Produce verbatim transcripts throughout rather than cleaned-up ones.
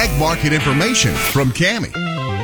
ag market information from Cami.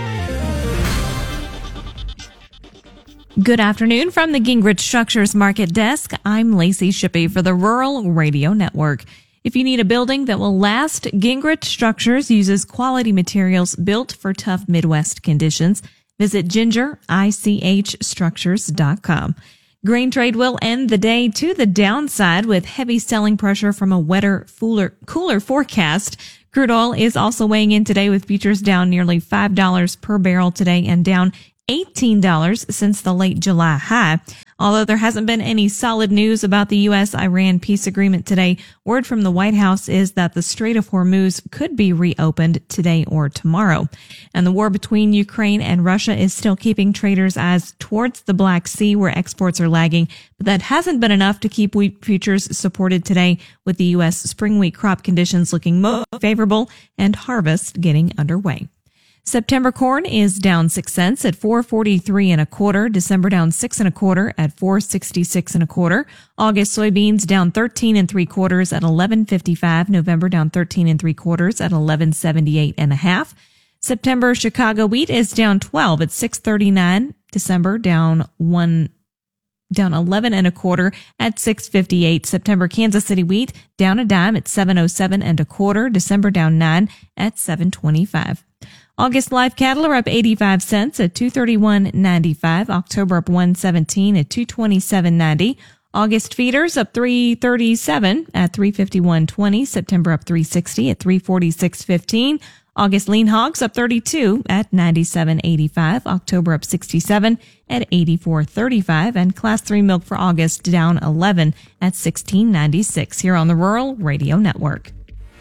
Good afternoon from the Gingrich Structures Market Desk. I'm Lacey Shippey for the Rural Radio Network. If you need a building that will last, Gingrich Structures uses quality materials built for tough Midwest conditions. Visit ginger I C H structures dot com. Grain trade will end the day to the downside with heavy selling pressure from a wetter, cooler, cooler forecast. Crude oil is also weighing in today with futures down nearly five dollars per barrel today and down eighteen dollars since the late July high. Although there hasn't been any solid news about the U S Iran peace agreement today, word from the White House is that the Strait of Hormuz could be reopened today or tomorrow. And the war between Ukraine and Russia is still keeping traders' eyes towards the Black Sea, where exports are lagging. But that hasn't been enough to keep wheat futures supported today, with the U S spring wheat crop conditions looking most favorable and harvest getting underway. September corn is down six cents at four forty-three and a quarter. December down six and a quarter at four sixty-six and a quarter. August soybeans down thirteen and three quarters at eleven fifty-five. November down thirteen and three quarters at eleven seventy-eight and a half. September Chicago wheat is down twelve at six thirty-nine. December down one, down eleven and a quarter at six fifty-eight. September Kansas City wheat down a dime at seven oh seven and a quarter. December down nine at seven twenty-five. August live cattle are up eighty-five cents at two thirty-one ninety-five. October up one seventeen at two twenty-seven ninety. August feeders up three thirty-seven at three fifty-one twenty. September up three sixty at three forty-six fifteen. August lean hogs up thirty-two at ninety-seven eighty-five. October up sixty-seven at eighty-four thirty-five. And class three milk for August down eleven at sixteen ninety-six here on the Rural Radio Network.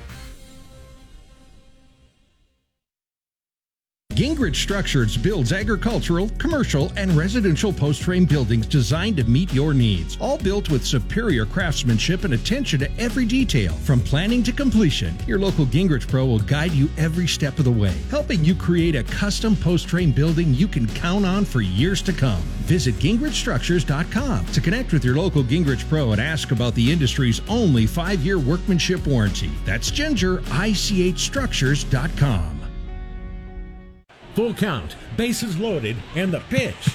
Gingrich Structures builds agricultural, commercial, and residential post-frame buildings designed to meet your needs. All built with superior craftsmanship and attention to every detail. From planning to completion, your local Gingrich Pro will guide you every step of the way, helping you create a custom post-frame building you can count on for years to come. Visit gingrich structures dot com to connect with your local Gingrich Pro and ask about the industry's only five-year workmanship warranty. That's ginger I C H structures dot com. Full count, bases loaded, and the pitch.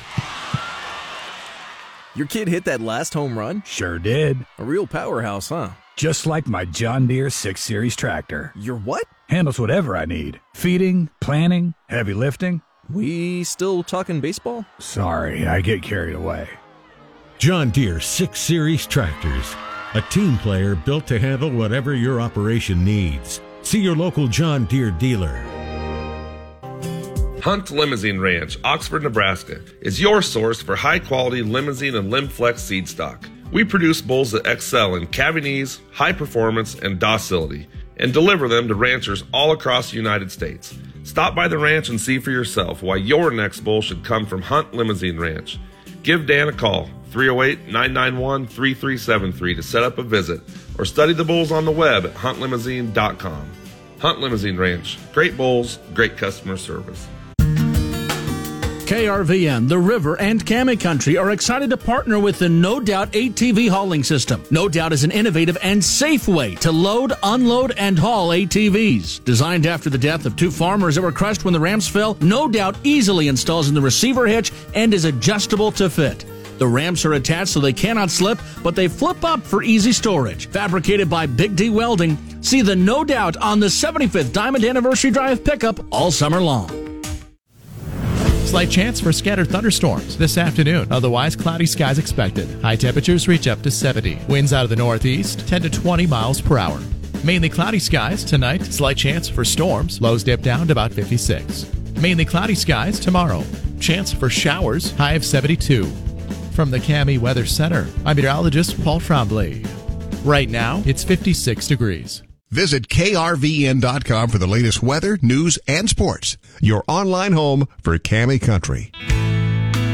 Your kid hit that last home run? Sure did. A real powerhouse, huh? Just like my John Deere six series tractor. Your what? Handles whatever I need. Feeding, planting, heavy lifting. We still talking baseball? Sorry, I get carried away. John Deere six series tractors. A team player built to handle whatever your operation needs. See your local John Deere dealer. Hunt Limousine Ranch, Oxford, Nebraska, is your source for high-quality limousine and Limflex seed stock. We produce bulls that excel in calving ease, high performance, and docility, and deliver them to ranchers all across the United States. Stop by the ranch and see for yourself why your next bull should come from Hunt Limousine Ranch. Give Dan a call, three oh eight, nine nine one, three three seven three, to set up a visit, or study the bulls on the web at hunt limousine dot com. Hunt Limousine Ranch, great bulls, great customer service. K R V N, The River, and Cami Country are excited to partner with the No Doubt A T V hauling system. No Doubt is an innovative and safe way to load, unload, and haul A T Vs. Designed after the death of two farmers that were crushed when the ramps fell, No Doubt easily installs in the receiver hitch and is adjustable to fit. The ramps are attached so they cannot slip, but they flip up for easy storage. Fabricated by Big D Welding, see the No Doubt on the seventy-fifth Diamond Anniversary Drive pickup all summer long. Slight chance for scattered thunderstorms this afternoon. Otherwise, cloudy skies expected. High temperatures reach up to seventy. Winds out of the northeast, ten to twenty miles per hour. Mainly cloudy skies tonight. Slight chance for storms. Lows dip down to about fifty-six. Mainly cloudy skies tomorrow. Chance for showers. High of seventy-two. From the Cami Weather Center, I'm meteorologist Paul Trombley. Right now, it's fifty-six degrees. Visit K R V N dot com for the latest weather, news, and sports. Your online home for Cami Country.